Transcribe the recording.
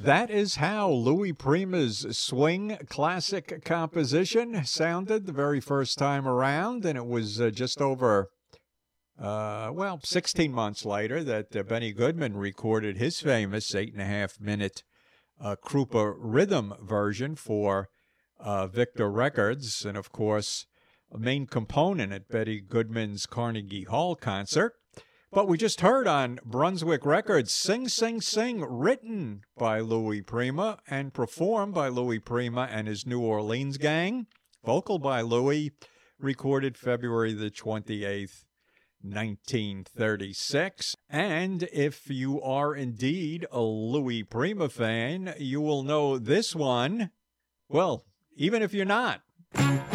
That is how Louis Prima's Swing classic composition sounded the very first time around, and it was just over 16 months later that Benny Goodman recorded his famous 8.5-minute Krupa rhythm version for Victor Records, and of course, a main component at Benny Goodman's Carnegie Hall concert. But we just heard on Brunswick Records, Sing, Sing, Sing, written by Louis Prima and performed by Louis Prima and his New Orleans gang, vocal by Louis, recorded February the 28th, 1936. And if you are indeed a Louis Prima fan, you will know this one. Well, even if you're not.